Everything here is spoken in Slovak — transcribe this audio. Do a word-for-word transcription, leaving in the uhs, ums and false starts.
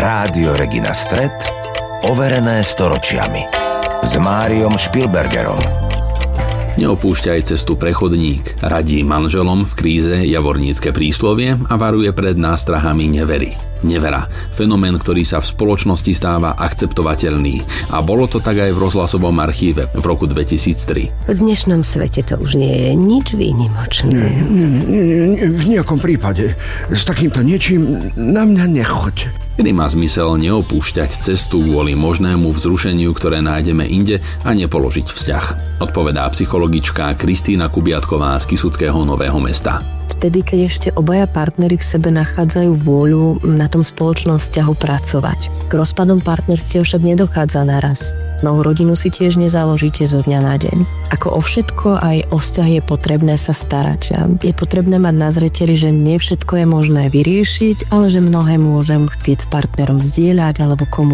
Rádio Regina Stret, overené storočiami. S Máriom Špilbergerom. Neopúšťaj cestu prechodník, radí manželom v kríze javornícke príslovie a varuje pred nástrahami nevery. Nevera, fenomén, ktorý sa v spoločnosti stáva akceptovateľný. A bolo to tak aj v rozhlasovom archíve v roku dvetisíctri. V dnešnom svete to už nie je nič výnimočné. Nie, nie, nie, v nejakom prípade. S takýmto niečím na mňa nechoď. Kedy má zmysel neopúšťať cestu kvôli možnému vzrušeniu, ktoré nájdeme inde a nepoložiť vzťah? Odpovedá psychologička Kristýna Kubiatková z Kysuckého Nového Mesta. Vtedy, keď ešte obaja partneri k sebe nachádzajú vôľu na tom spoločnom vzťahu pracovať. K rozpadom partnerstiev však nedochádza naraz. Novú rodinu si tiež nezaložíte zo dňa na deň. Ako o všetko, aj o vzťah je potrebné sa starať. A je potrebné mať na zreteli, že nie všetko je možné vyriešiť, ale že mnohé môžem chcieť s partnerom zdieľať alebo komu